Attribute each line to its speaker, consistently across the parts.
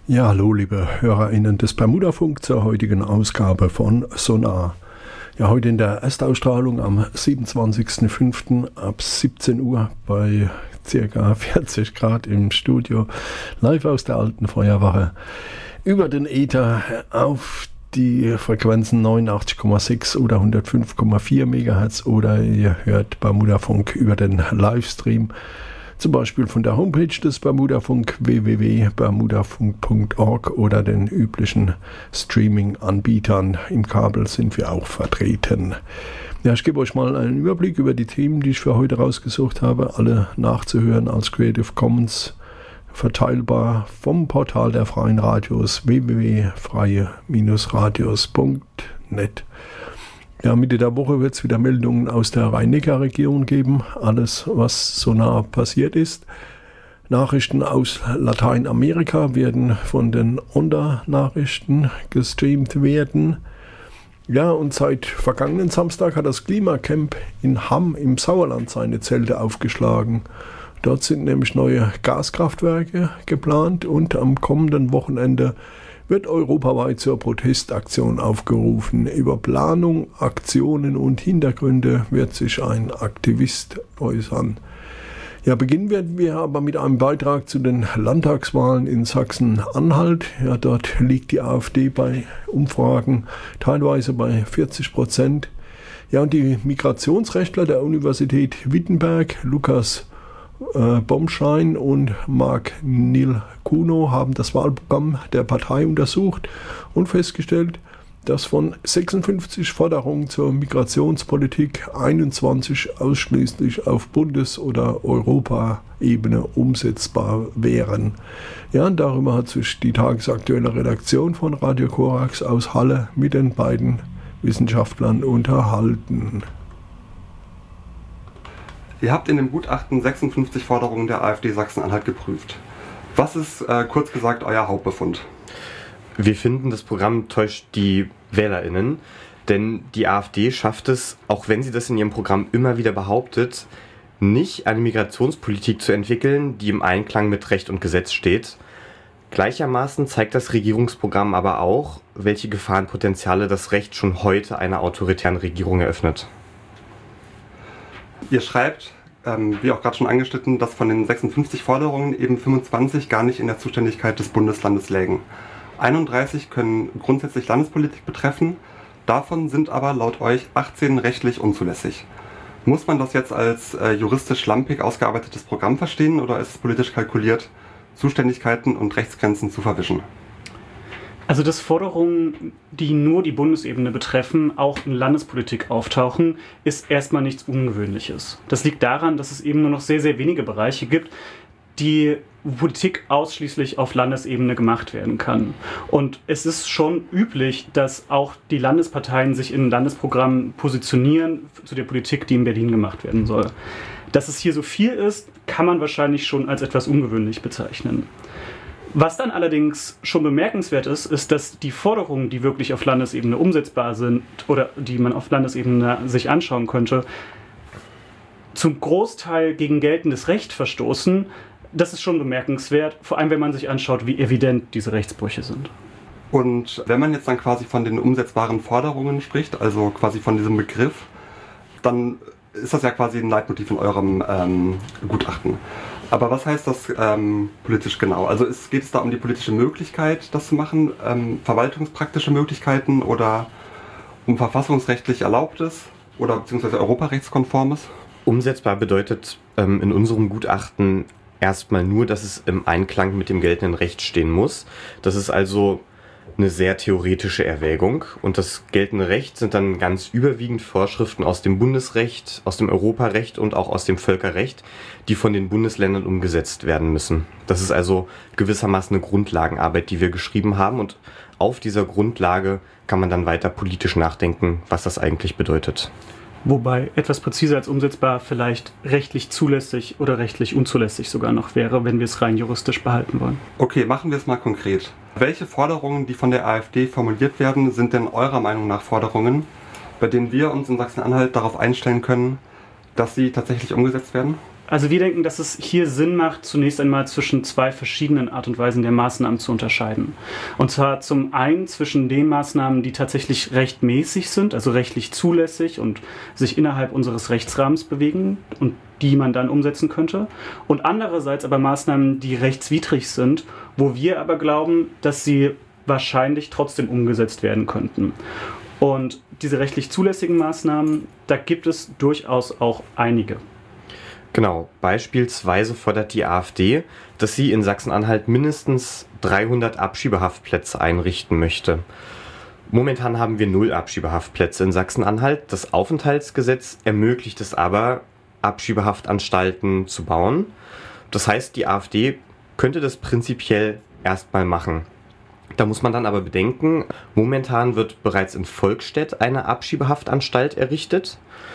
Speaker 1: Ja, hallo liebe HörerInnen des Bermuda-Funk zur heutigen Ausgabe von Sonar. Ja, heute in der Erstausstrahlung am 27.05. ab 17 Uhr bei ca. 40 Grad im Studio, live aus der alten Feuerwache, über den Äther auf die Frequenzen 89,6 oder 105,4 MHz oder ihr hört Bermuda-Funk über den Livestream, zum Beispiel von der Homepage des Bermuda-Funk www.bermudafunk.org oder den üblichen Streaming-Anbietern. Im Kabel sind wir auch vertreten. Ja, ich gebe euch mal einen Überblick über die Themen, die ich für heute rausgesucht habe. Alle nachzuhören als Creative Commons verteilbar vom Portal der Freien Radios www.freie-radios.net. Ja, Mitte der Woche wird es wieder Meldungen aus der Rhein-Neckar-Region geben. Alles, was so nah passiert ist. Nachrichten aus Lateinamerika werden von den Onda-Nachrichten gestreamt werden. Ja, und seit vergangenen Samstag hat das Klimacamp in Hamm im Sauerland seine Zelte aufgeschlagen. Dort sind nämlich neue Gaskraftwerke geplant und am kommenden Wochenende wird europaweit zur Protestaktion aufgerufen. Über Planung, Aktionen und Hintergründe wird sich ein Aktivist äußern. Ja, beginnen werden wir aber mit einem Beitrag zu den Landtagswahlen in Sachsen-Anhalt. Ja, dort liegt die AfD bei Umfragen teilweise bei 40%. Ja, und die Migrationsrechtler der Universität Wittenberg, Lukas Bomschein und Marc Nil-Kuno, haben das Wahlprogramm der Partei untersucht und festgestellt, dass von 56 Forderungen zur Migrationspolitik 21 ausschließlich auf Bundes- oder Europaebene umsetzbar wären. Ja, und darüber hat sich die tagesaktuelle Redaktion von Radio Korax aus Halle mit den beiden Wissenschaftlern unterhalten.
Speaker 2: Ihr habt in dem Gutachten 56 Forderungen der AfD Sachsen-Anhalt geprüft. Was ist, kurz gesagt, euer Hauptbefund?
Speaker 3: Wir finden, das Programm täuscht die WählerInnen, denn die AfD schafft es, auch wenn sie das in ihrem Programm immer wieder behauptet, nicht eine Migrationspolitik zu entwickeln, die im Einklang mit Recht und Gesetz steht. Gleichermaßen zeigt das Regierungsprogramm aber auch, welche Gefahrenpotenziale das Recht schon heute einer autoritären Regierung eröffnet.
Speaker 2: Ihr schreibt, wie auch gerade schon angeschnitten, dass von den 56 Forderungen eben 25 gar nicht in der Zuständigkeit des Bundeslandes lägen. 31 können grundsätzlich Landespolitik betreffen, davon sind aber laut euch 18 rechtlich unzulässig. Muss man das jetzt als juristisch schlampig ausgearbeitetes Programm verstehen oder ist es politisch kalkuliert, Zuständigkeiten und Rechtsgrenzen zu verwischen?
Speaker 4: Also, dass Forderungen, die nur die Bundesebene betreffen, auch in Landespolitik auftauchen, ist erstmal nichts Ungewöhnliches. Das liegt daran, dass es eben nur noch sehr, sehr wenige Bereiche gibt, die Politik ausschließlich auf Landesebene gemacht werden kann. Und es ist schon üblich, dass auch die Landesparteien sich in Landesprogrammen positionieren zu der Politik, die in Berlin gemacht werden soll. Dass es hier so viel ist, kann man wahrscheinlich schon als etwas ungewöhnlich bezeichnen. Was dann allerdings schon bemerkenswert ist, ist, dass die Forderungen, die wirklich auf Landesebene umsetzbar sind oder die man auf Landesebene sich anschauen könnte, zum Großteil gegen geltendes Recht verstoßen. Das ist schon bemerkenswert, vor allem wenn man sich anschaut, wie evident diese Rechtsbrüche sind.
Speaker 2: Und wenn man jetzt dann quasi von den umsetzbaren Forderungen spricht, also quasi von diesem Begriff, dann ist das ja quasi ein Leitmotiv in eurem Gutachten. Aber was heißt das politisch genau? Also geht es da um die politische Möglichkeit, das zu machen, verwaltungspraktische Möglichkeiten oder um verfassungsrechtlich Erlaubtes oder beziehungsweise europarechtskonformes?
Speaker 3: Umsetzbar bedeutet in unserem Gutachten erstmal nur, dass es im Einklang mit dem geltenden Recht stehen muss. Das ist also eine sehr theoretische Erwägung. Und das geltende Recht sind dann ganz überwiegend Vorschriften aus dem Bundesrecht, aus dem Europarecht und auch aus dem Völkerrecht, die von den Bundesländern umgesetzt werden müssen. Das ist also gewissermaßen eine Grundlagenarbeit, die wir geschrieben haben. Und auf dieser Grundlage kann man dann weiter politisch nachdenken, was das eigentlich bedeutet.
Speaker 4: Wobei etwas präziser als umsetzbar vielleicht rechtlich zulässig oder rechtlich unzulässig sogar noch wäre, wenn wir es rein juristisch behalten wollen.
Speaker 2: Okay, machen wir es mal konkret. Welche Forderungen, die von der AfD formuliert werden, sind denn eurer Meinung nach Forderungen, bei denen wir uns in Sachsen-Anhalt darauf einstellen können, dass sie tatsächlich umgesetzt werden?
Speaker 4: Also wir denken, dass es hier Sinn macht, zunächst einmal zwischen zwei verschiedenen Art und Weisen der Maßnahmen zu unterscheiden. Und zwar zum einen zwischen den Maßnahmen, die tatsächlich rechtmäßig sind, also rechtlich zulässig und sich innerhalb unseres Rechtsrahmens bewegen und die man dann umsetzen könnte. Und andererseits aber Maßnahmen, die rechtswidrig sind, wo wir aber glauben, dass sie wahrscheinlich trotzdem umgesetzt werden könnten. Und diese rechtlich zulässigen Maßnahmen, da gibt es durchaus auch einige.
Speaker 3: Genau, beispielsweise fordert die AfD, dass sie in Sachsen-Anhalt mindestens 300 Abschiebehaftplätze einrichten möchte. Momentan haben wir 0 Abschiebehaftplätze in Sachsen-Anhalt. Das Aufenthaltsgesetz ermöglicht es aber, Abschiebehaftanstalten zu bauen. Das heißt, die AfD könnte das prinzipiell erstmal machen. Da muss man dann aber bedenken, momentan wird bereits in Volkstedt eine Abschiebehaftanstalt errichtet.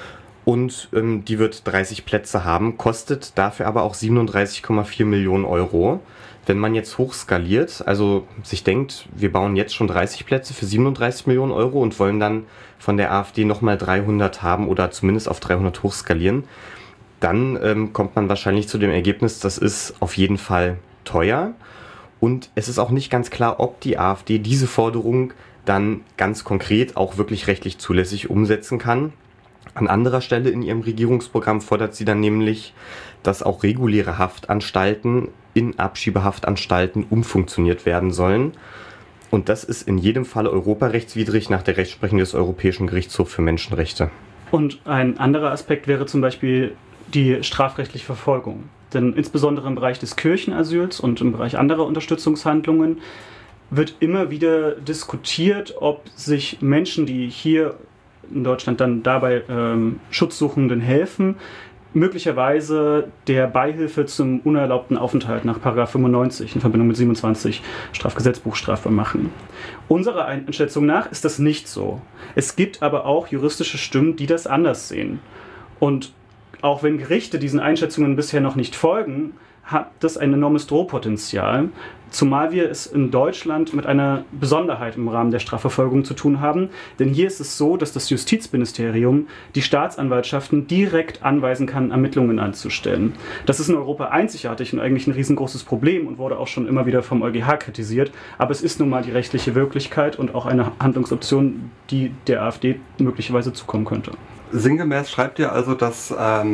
Speaker 3: Und die wird 30 Plätze haben, kostet dafür aber auch 37,4 Millionen Euro. Wenn man jetzt hochskaliert, also sich denkt, wir bauen jetzt schon 30 Plätze für 37 Millionen Euro und wollen dann von der AfD nochmal 300 haben oder zumindest auf 300 hochskalieren, dann kommt man wahrscheinlich zu dem Ergebnis, das ist auf jeden Fall teuer. Und es ist auch nicht ganz klar, ob die AfD diese Forderung dann ganz konkret auch wirklich rechtlich zulässig umsetzen kann. An anderer Stelle in ihrem Regierungsprogramm fordert sie dann nämlich, dass auch reguläre Haftanstalten in Abschiebehaftanstalten umfunktioniert werden sollen. Und das ist in jedem Fall europarechtswidrig nach der Rechtsprechung des Europäischen Gerichtshofs für Menschenrechte.
Speaker 4: Und ein anderer Aspekt wäre zum Beispiel die strafrechtliche Verfolgung. Denn insbesondere im Bereich des Kirchenasyls und im Bereich anderer Unterstützungshandlungen wird immer wieder diskutiert, ob sich Menschen, die hier in Deutschland dann dabei Schutzsuchenden helfen, möglicherweise der Beihilfe zum unerlaubten Aufenthalt nach § 95 in Verbindung mit 27 Strafgesetzbuch strafbar machen. Unserer Einschätzung nach ist das nicht so. Es gibt aber auch juristische Stimmen, die das anders sehen. Und auch wenn Gerichte diesen Einschätzungen bisher noch nicht folgen, hat das ein enormes Drohpotenzial, zumal wir es in Deutschland mit einer Besonderheit im Rahmen der Strafverfolgung zu tun haben. Denn hier ist es so, dass das Justizministerium die Staatsanwaltschaften direkt anweisen kann, Ermittlungen anzustellen. Das ist in Europa einzigartig und eigentlich ein riesengroßes Problem und wurde auch schon immer wieder vom EuGH kritisiert. Aber es ist nun mal die rechtliche Wirklichkeit und auch eine Handlungsoption, die der AfD möglicherweise zukommen könnte.
Speaker 2: Sinngemäß schreibt ihr also, dass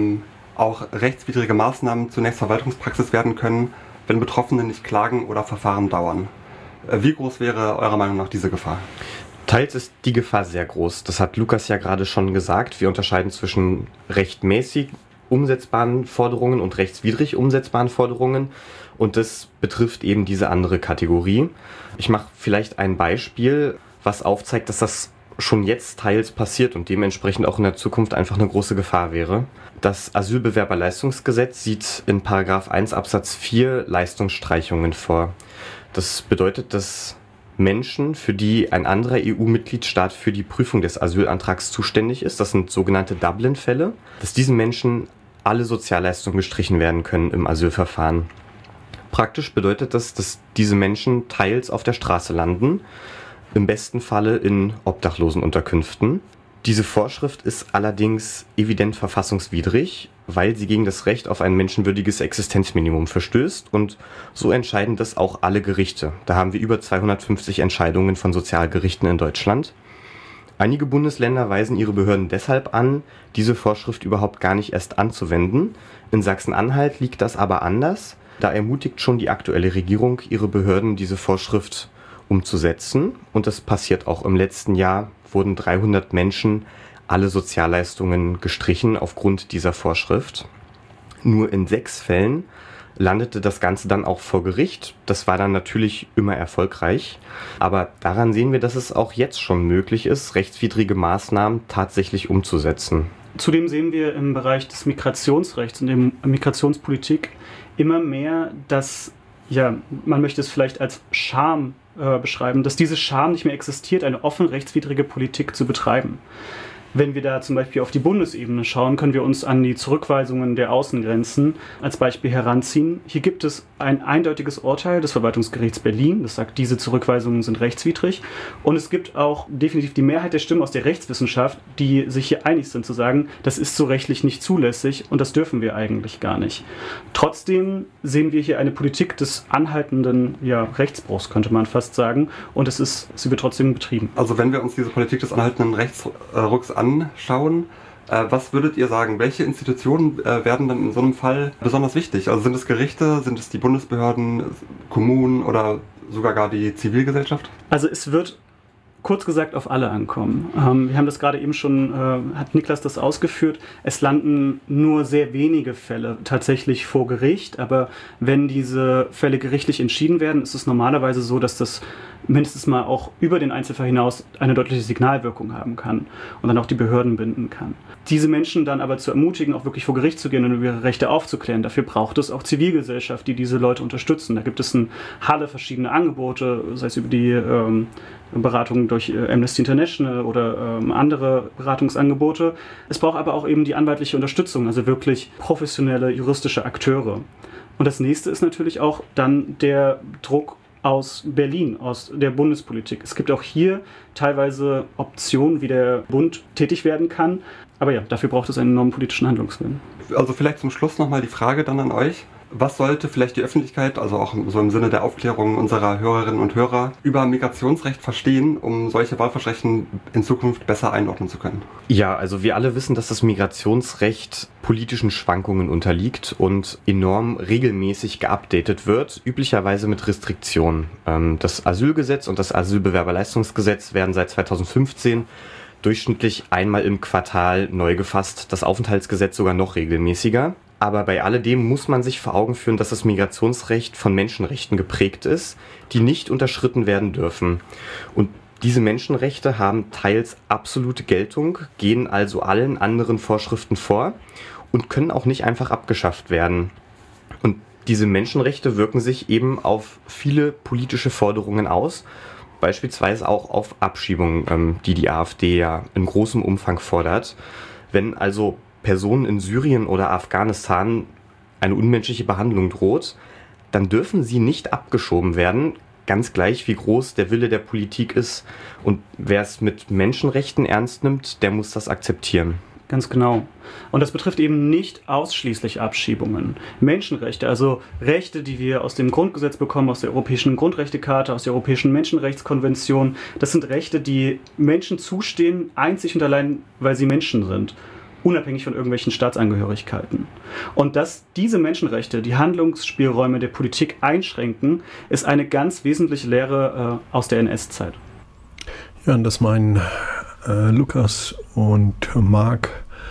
Speaker 2: auch rechtswidrige Maßnahmen zunächst Verwaltungspraxis werden können, wenn Betroffene nicht klagen oder Verfahren dauern. Wie groß wäre eurer Meinung nach diese Gefahr?
Speaker 3: Teils ist die Gefahr sehr groß. Das hat Lukas ja gerade schon gesagt. Wir unterscheiden zwischen rechtmäßig umsetzbaren Forderungen und rechtswidrig umsetzbaren Forderungen. Und das betrifft eben diese andere Kategorie. Ich mache vielleicht ein Beispiel, was aufzeigt, dass das schon jetzt teils passiert und dementsprechend auch in der Zukunft einfach eine große Gefahr wäre. Das Asylbewerberleistungsgesetz sieht in § 1 Absatz 4 Leistungsstreichungen vor. Das bedeutet, dass Menschen, für die ein anderer EU-Mitgliedstaat für die Prüfung des Asylantrags zuständig ist, das sind sogenannte Dublin-Fälle, dass diesen Menschen alle Sozialleistungen gestrichen werden können im Asylverfahren. Praktisch bedeutet das, dass diese Menschen teils auf der Straße landen, im besten Falle in Obdachlosenunterkünften. Diese Vorschrift ist allerdings evident verfassungswidrig, weil sie gegen das Recht auf ein menschenwürdiges Existenzminimum verstößt und so entscheiden das auch alle Gerichte. Da haben wir über 250 Entscheidungen von Sozialgerichten in Deutschland. Einige Bundesländer weisen ihre Behörden deshalb an, diese Vorschrift überhaupt gar nicht erst anzuwenden. In Sachsen-Anhalt liegt das aber anders. Da ermutigt schon die aktuelle Regierung ihre Behörden, diese Vorschrift umzusetzen. Und das passiert auch. Im letzten Jahr wurden 300 Menschen alle Sozialleistungen gestrichen aufgrund dieser Vorschrift. Nur in 6 Fällen landete das Ganze dann auch vor Gericht. Das war dann natürlich immer erfolgreich. Aber daran sehen wir, dass es auch jetzt schon möglich ist, rechtswidrige Maßnahmen tatsächlich umzusetzen.
Speaker 4: Zudem sehen wir im Bereich des Migrationsrechts und der Migrationspolitik immer mehr, dass, ja, man möchte es vielleicht als Scham beschreiben, dass diese Scham nicht mehr existiert, eine offen rechtswidrige Politik zu betreiben. Wenn wir da zum Beispiel auf die Bundesebene schauen, können wir uns an die Zurückweisungen der Außengrenzen als Beispiel heranziehen. Hier gibt es ein eindeutiges Urteil des Verwaltungsgerichts Berlin, das sagt, diese Zurückweisungen sind rechtswidrig. Und es gibt auch definitiv die Mehrheit der Stimmen aus der Rechtswissenschaft, die sich hier einig sind zu sagen, das ist so rechtlich nicht zulässig und das dürfen wir eigentlich gar nicht. Trotzdem sehen wir hier eine Politik des anhaltenden Rechtsbruchs, könnte man fast sagen. Und sie wird trotzdem betrieben.
Speaker 2: Also wenn wir uns diese Politik des anhaltenden Rechtsrucks anschauen, was würdet ihr sagen, welche Institutionen werden dann in so einem Fall besonders wichtig? Also sind es Gerichte, sind es die Bundesbehörden, Kommunen oder sogar gar die Zivilgesellschaft?
Speaker 4: Also es wird kurz gesagt auf alle ankommen. Wir haben das gerade eben schon, hat Niklas das ausgeführt, es landen nur sehr wenige Fälle tatsächlich vor Gericht, aber wenn diese Fälle gerichtlich entschieden werden, ist es normalerweise so, dass das mindestens mal auch über den Einzelfall hinaus eine deutliche Signalwirkung haben kann und dann auch die Behörden binden kann. Diese Menschen dann aber zu ermutigen, auch wirklich vor Gericht zu gehen und über ihre Rechte aufzuklären, dafür braucht es auch Zivilgesellschaft, die diese Leute unterstützen. Da gibt es in Halle verschiedene Angebote, sei es über die Beratung durch Amnesty International oder andere Beratungsangebote. Es braucht aber auch eben die anwaltliche Unterstützung, also wirklich professionelle juristische Akteure. Und das nächste ist natürlich auch dann der Druck aus Berlin, aus der Bundespolitik. Es gibt auch hier teilweise Optionen, wie der Bund tätig werden kann. Aber ja, dafür braucht es einen enormen politischen Handlungswillen.
Speaker 2: Also vielleicht zum Schluss nochmal die Frage dann an euch. Was sollte vielleicht die Öffentlichkeit, also auch so im Sinne der Aufklärung unserer Hörerinnen und Hörer, über Migrationsrecht verstehen, um solche Wahlversprechen in Zukunft besser einordnen zu können?
Speaker 3: Ja, also wir alle wissen, dass das Migrationsrecht politischen Schwankungen unterliegt und enorm regelmäßig geupdatet wird, üblicherweise mit Restriktionen. Das Asylgesetz und das Asylbewerberleistungsgesetz werden seit 2015 durchschnittlich einmal im Quartal neu gefasst, das Aufenthaltsgesetz sogar noch regelmäßiger. Aber bei alledem muss man sich vor Augen führen, dass das Migrationsrecht von Menschenrechten geprägt ist, die nicht unterschritten werden dürfen. Und diese Menschenrechte haben teils absolute Geltung, gehen also allen anderen Vorschriften vor und können auch nicht einfach abgeschafft werden. Und diese Menschenrechte wirken sich eben auf viele politische Forderungen aus, beispielsweise auch auf Abschiebungen, die AfD ja in großem Umfang fordert. Wenn also Personen in Syrien oder Afghanistan eine unmenschliche Behandlung droht, dann dürfen sie nicht abgeschoben werden, ganz gleich wie groß der Wille der Politik ist. Und wer es mit Menschenrechten ernst nimmt, der muss das akzeptieren.
Speaker 4: Ganz genau. Und das betrifft eben nicht ausschließlich Abschiebungen. Menschenrechte, also Rechte, die wir aus dem Grundgesetz bekommen, aus der Europäischen Grundrechtecharta, aus der Europäischen Menschenrechtskonvention, das sind Rechte, die Menschen zustehen, einzig und allein, weil sie Menschen sind. Unabhängig von irgendwelchen Staatsangehörigkeiten. Und dass diese Menschenrechte die Handlungsspielräume der Politik einschränken, ist eine ganz wesentliche Lehre aus der NS-Zeit.
Speaker 1: Ja, und das meinen Lukas und Marc,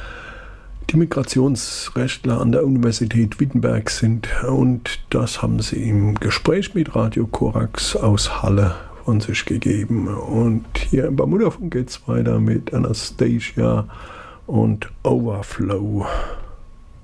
Speaker 1: die Migrationsrechtler an der Universität Wittenberg sind. Und das haben sie im Gespräch mit Radio Korax aus Halle von sich gegeben. Und hier im Bermudafunk geht es weiter mit Anastasia und Overflow.